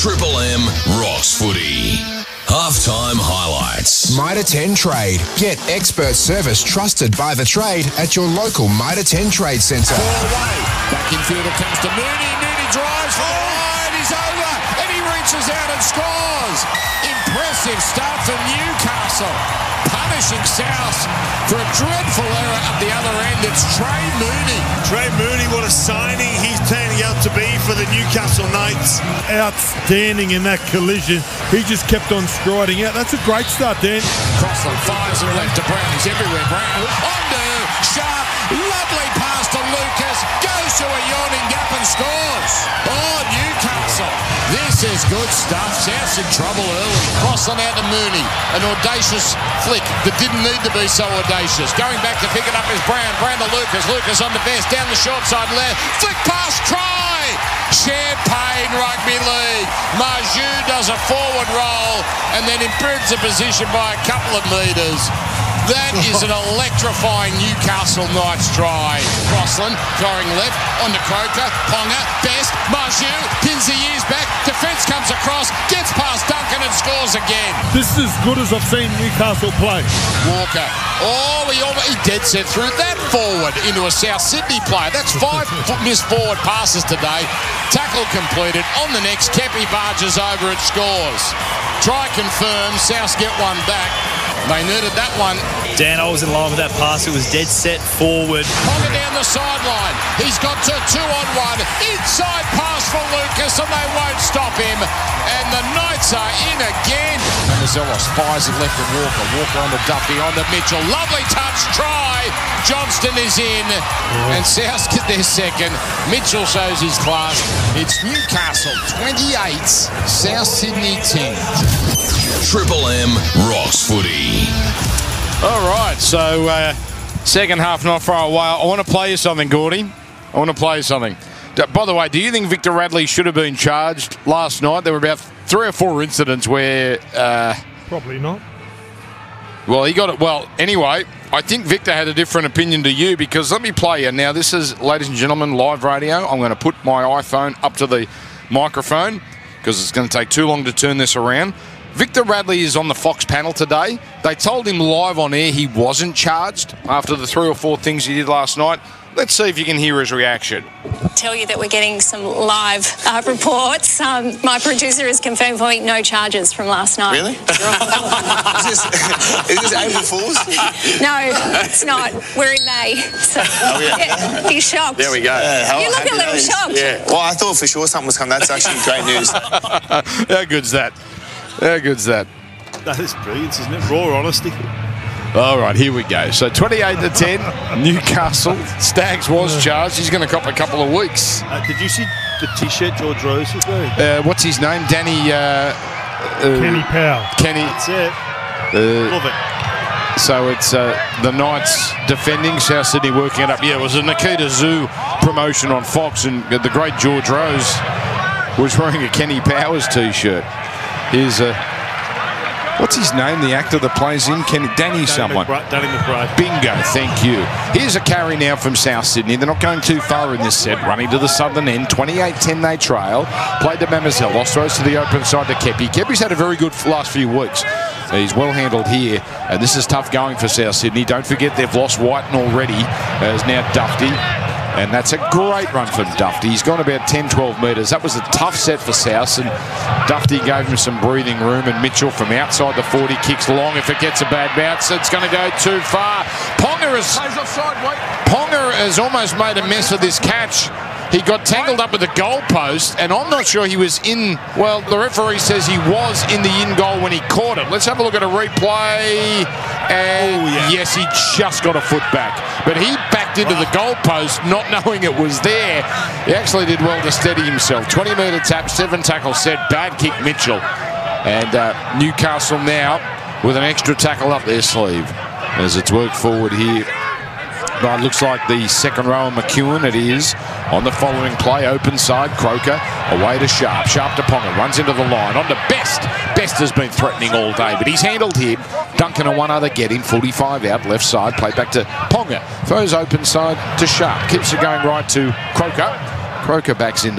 Triple M Rocks Footy. Halftime highlights. Mitre 10 Trade. Get expert service trusted by the trade at your local Mitre 10 Trade Centre. Back in field it comes to Mooney. Mooney drives for the line. He's over. And he reaches out and scores. Impressive start for Newcastle. Punishing South for a dreadful error at the other end. It's Trey Mooney. Trey Mooney, what a signing he's turning out to be for the Newcastle Knights. Outstanding in that collision. He just kept on striding out. That's a great start, Dan. Crossland fires it left to Brown. He's everywhere. Brown onto Sharp. Lovely pass to Lucas. Goes to a yawning gap and scores. Oh, Newcastle. This is good stuff. South's in trouble early. Crossland out to Mooney. An audacious flick that didn't need to be so audacious. Going back to pick it up is Brown. Brown to Lucas. Lucas on the best. Down the short side left. Flick pass. Try. Champagne Rugby League. Marju does a forward roll and then improves the position by a couple of metres. That is an electrifying Newcastle Knights try. Crossland throwing left onto Croker. Ponga, Best, Marju, pins the ears back. Defence comes across, gets past Duncan and scores again. This is as good as I've seen Newcastle play. Walker. Oh, he dead set through that forward into a South Sydney player. That's 5 missed forward passes today. Tackle completed. On the next, Kepi barges over, it scores. Try confirmed. South get one back. They needed that one. Dan, I was in line with that pass. It was dead set forward. Ponga down the sideline. He's got to 2-on-1. Inside pass for Lucas, and they won't stop him. And the Knights are in again. And Mazelos fires it left to Walker. Walker on the Duffy, on to Mitchell. Lovely touch, try. Johnston is in. And South get their second. Mitchell shows his class. It's Newcastle 28, South Sydney 10. Triple M Rocks Footy. All right, so second half not far away. I want to play you something, Gordy. I want to play you something. By the way, do you think Victor Radley should have been charged last night? There were about 3 or 4 incidents where... Probably not. Well, he got it. Well, anyway, I think Victor had a different opinion to you because let me play you. Now, this is, ladies and gentlemen, live radio. I'm going to put my iPhone up to the microphone because it's going to take too long to turn this around. Victor Radley is on the Fox panel today. They told him live on air he wasn't charged after the 3 or 4 things he did last night. Let's see if you can hear his reaction. Tell you that we're getting some live reports. My producer has confirmed for me no charges from last night. Really? is this April Fool's? No, it's not. We're in May. So, yeah, he's shocked. There we go. You look a little shocked. Yeah. Well, I thought for sure something was coming. That's actually great news. How good's that? How good's that? That is brilliant, isn't it? Raw honesty. All right, here we go. So 28-10, Newcastle. Staggs was charged. He's going to cop a couple of weeks. Did you see the T-shirt George Rose was wearing? What's his name? Kenny Powell. Kenny. That's it. Love it. So it's the Knights defending, South Sydney working it up. Yeah, it was a Nikita Zoo promotion on Fox, and the great George Rose was wearing a Kenny Powers T-shirt. Here's what's his name, the actor that plays in? Danny someone. Danny McBride. Bingo, thank you. Here's a carry now from South Sydney. They're not going too far in this set. Running to the southern end. 28-10 they trail. Played to Mamazelos. Throws to the open side to Kepi. Kepi's had a very good last few weeks. He's well handled here. And this is tough going for South Sydney. Don't forget they've lost Whiten already. There's now Dufty. And that's a great run from Dufty. He's gone about 10-12 metres. That was a tough set for South, and Dufty gave him some breathing room, and Mitchell from outside the 40 kicks long. If it gets a bad bounce, it's going to go too far. Ponga has almost made a mess of this catch. He got tangled up with the goalpost, and I'm not sure he was in... Well, the referee says he was in the in-goal when he caught it. Let's have a look at a replay. And yes, he just got a foot back. But he backed into the goalpost not knowing it was there. He actually did well to steady himself. 20-metre tap, 7 tackle set, bad kick Mitchell. And Newcastle now with an extra tackle up their sleeve as it's worked forward here. But it looks like the second row of McEwen. It is on the following play. Open side, Croker away to Sharp. Sharp to Ponga, runs into the line. On to Best. Best has been threatening all day, but he's handled him. Duncan and one other get in. 45 out, left side. Play back to Ponga. Throws open side to Sharp. Keeps it going right to Croker. Croker backs into